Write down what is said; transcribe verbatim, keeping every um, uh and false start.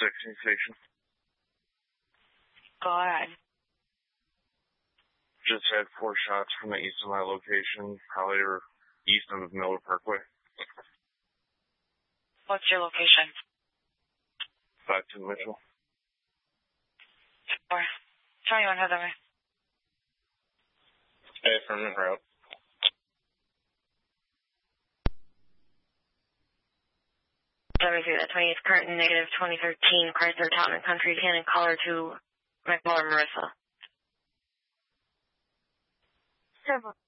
sixteen station. Go ahead. Just had four shots from the east of my location, probably east of Miller Parkway. What's your location? five two Mitchell. Or twenty-one Heather. Hey, Affirmative route. seventy-three, that twenty-eighth current negative twenty thirteen Chrysler Town and Country Cannon caller to McMullen Marissa. Several.